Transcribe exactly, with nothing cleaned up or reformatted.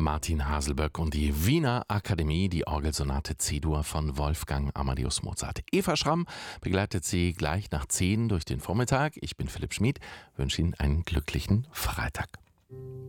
Martin Haselböck und die Wiener Akademie, die Orgelsonate C-Dur von Wolfgang Amadeus Mozart. Eva Schramm begleitet Sie gleich nach zehn durch den Vormittag. Ich bin Philipp Schmid, wünsche Ihnen einen glücklichen Freitag.